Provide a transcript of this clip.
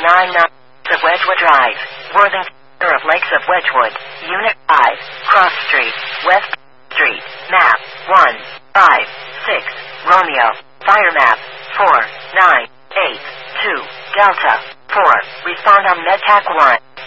of Wedgwood Drive, Worthington of Lakes of Wedgwood, Unit 5, Cross Street, West Street, Map 156, Romeo, Fire Map 4982, Delta 4, respond on MedTac 1.